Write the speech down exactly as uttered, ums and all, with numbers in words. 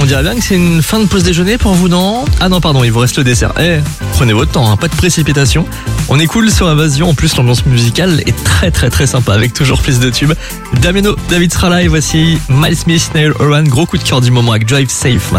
dirait bien que c'est une fin de pause déjeuner pour vous, non? Ah non, pardon, il vous reste le dessert. Eh, prenez votre temps, hein, pas de précipitation. On est cool sur Invasion, en plus l'ambiance musicale est très très très sympa avec toujours plus de tubes. Damiano, David sera là et voici Miles Smith, Niall Horan, gros coup de cœur du moment avec Drive Safe.